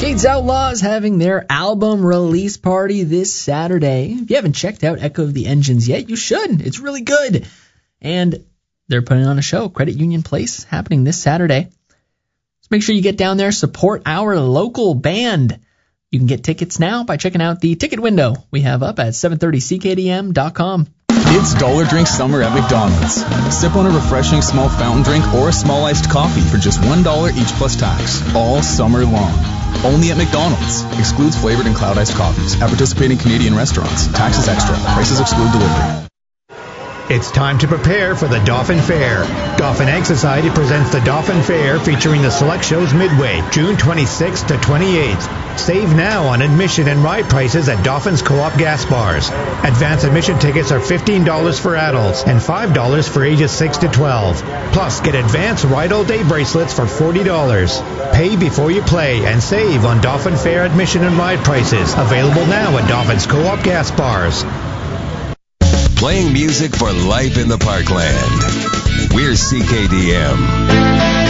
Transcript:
Kate's Outlaws having their album release party this Saturday. If you haven't checked out Echo of the Engines yet, you should. It's really good. And they're putting on a show, Credit Union Place, happening this Saturday. So make sure you get down there, support our local band. You can get tickets now by checking out the ticket window we have up at 730ckdm.com. It's Dollar Drink Summer at McDonald's. Sip on a refreshing small fountain drink or a small iced coffee for just $1 each plus tax, all summer long. Only at McDonald's. Excludes flavored and cloud iced coffees at participating Canadian restaurants. Taxes extra. Prices exclude delivery. It's time to prepare for the Dauphin Fair. Dauphin Egg Society presents the Dauphin Fair featuring the select shows midway, June 26th to 28th. Save now on admission and ride prices at Dauphin's Co-op gas bars. Advance admission tickets are $15 for adults and $5 for ages 6 to 12. Plus, get advanced ride-all-day bracelets for $40. Pay before you play and save on Dauphin Fair admission and ride prices. Available now at Dauphin's Co-op gas bars. Playing music for life in the Parkland. We're CKDM.